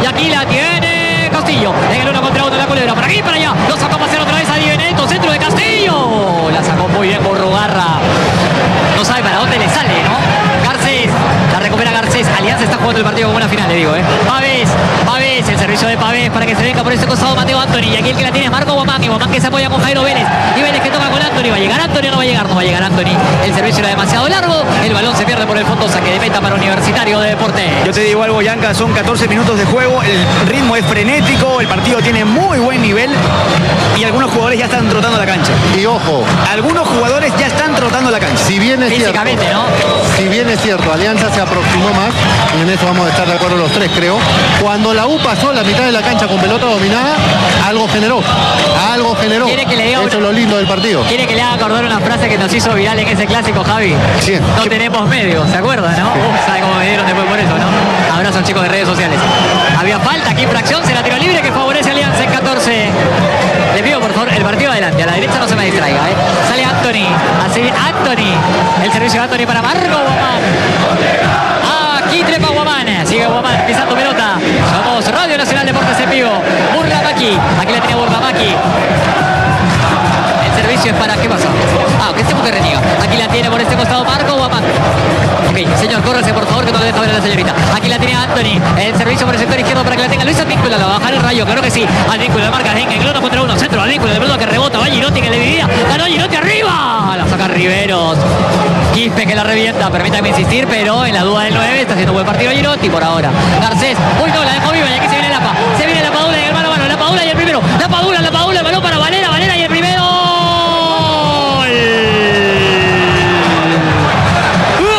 Y aquí la tiene Castillo. En el 1 contra 1 la Culebra. Por aquí, para allá. Lo sacó a pasear otra vez a Di Benedetto. Centro de Castillo. La sacó muy bien Burrugarra. No sabe para dónde le sale, ¿no? Garcés. La recupera Garcés. Alianza está jugando el partido como una final, le digo, Pavés. El servicio de Pavés para que se venga por ese costado Mateo Antoni. Y aquí el que la tiene es Marco Guamán. Y Guamán que se apoya con Jairo Vélez. Y Vélez que toca con Antoni. ¿Va a llegar Antoni o no va a llegar? No va a llegar Antoni. El servicio era demasiado largo. El balón se pierde por el fondo. Saque de meta para Universitario de Deportes. Yo te digo algo, Yanka, son 14 minutos de juego. El ritmo es frenético. El partido tiene muy buen nivel. Y algunos jugadores ya están trotando la cancha. Y ojo, algunos jugadores ya están trotando la cancha. Si bien es físicamente, cierto, ¿no? Si bien es cierto, Alianza se aproximó más, y en eso vamos a estar de acuerdo los tres, creo. Cuando la U pasó la mitad de la cancha con pelota dominada, algo generó. ¿Quiere que le diga eso es lo lindo del partido. ¿Quiere que le haga acordar una frase que nos hizo viral en ese clásico, Javi? Sí. No tenemos medios, ¿se acuerdan, no? ¿Sabe cómo me dieron después por eso, no? Abrazo chicos de redes sociales. Había falta aquí, infracción, será tiro libre que favorece a Alianza en 14. Les pido por favor el partido adelante, a la derecha no se me distraiga, Sale Antoni, así Antoni. El servicio de Antoni para Marco Guamán. Aquí trepa Guamán, sigue Guamán pisando pelota. Somos Radio Nacional Deportes en vivo. Burlamaqui, aquí la tiene Burlamaqui. El servicio es para, ¿qué pasó? Que este porque reniega. Aquí la tiene por este costado Marco Guamán. Ok, señor, córrese por favor que no le deja ver a la señorita. Aquí la tiene Antoni. El servicio por el sector izquierdo para que la tenga Luis Advíncula. La va a bajar el Rayo, claro que sí. Advíncula, marca Dengue, en el 1 contra 1. Centro, Advíncula, de pelota que rebota. Va Girotti que le dividía. Ganó Girotti arriba. La saca Riveros. Quispe que la revienta. Permítame insistir, pero en la duda del 9 está haciendo buen partido Girotti por ahora. Garcés. Uy, no, la dejó viva y aquí se viene Lapa. Se viene la Padula y el mano a mano. La Padula y el primero. La Padula.